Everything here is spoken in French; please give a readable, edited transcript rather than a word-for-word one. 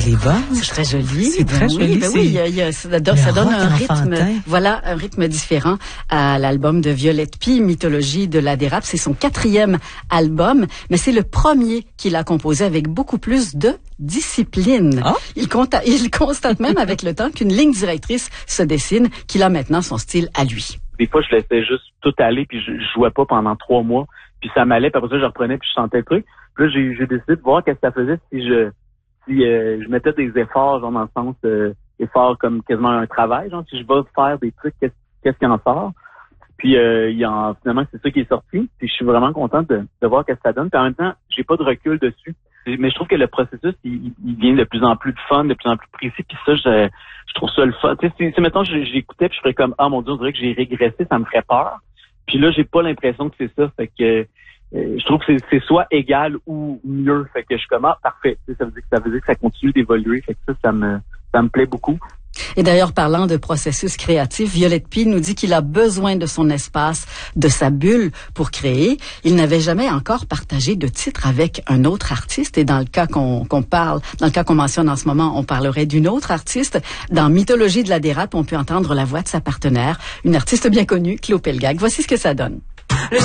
Elle est bonne. C'est très joli. C'est très joli. Ça donne un rythme, voilà, un rythme différent à l'album de Violette Pie, Mythologie de la dérape. C'est son 4e album, mais c'est le premier qu'il a composé avec beaucoup plus de discipline. Oh? Il constate même avec le temps qu'une ligne directrice se dessine, qu'il a maintenant son style à lui. Des fois, je laissais juste tout aller, puis je jouais pas pendant 3 mois, puis ça m'allait, puis après ça, je reprenais, puis je sentais le truc. Puis là, j'ai décidé de voir qu'est-ce que ça faisait si je mettais des efforts, genre dans le sens efforts comme quasiment un travail, genre si je vais faire des trucs, qu'est-ce qu'il en sort. Puis finalement, c'est ça qui est sorti. Puis je suis vraiment content de voir qu'est-ce que ça donne. Puis en même temps, j'ai pas de recul dessus. Mais je trouve que le processus, il devient de plus en plus de fun, de plus en plus précis. Puis ça, je trouve ça le fun. Tu sais, si maintenant j'écoutais, puis je ferais comme mon Dieu, on dirait que j'ai régressé, ça me ferait peur. Puis là, j'ai pas l'impression que c'est ça. Fait que je trouve que c'est soit égal ou mieux. Fait que je suis comme parfait. Ça veut dire que ça continue d'évoluer. Fait que ça me plaît beaucoup. Et d'ailleurs, parlant de processus créatif, Violette Pie nous dit qu'il a besoin de son espace, de sa bulle pour créer. Il n'avait jamais encore partagé de titre avec un autre artiste. Et dans le cas qu'on mentionne en ce moment, on parlerait d'une autre artiste. Dans Mythologie de la dérape, on peut entendre la voix de sa partenaire, une artiste bien connue, Clo Pelgag. Voici ce que ça donne. Le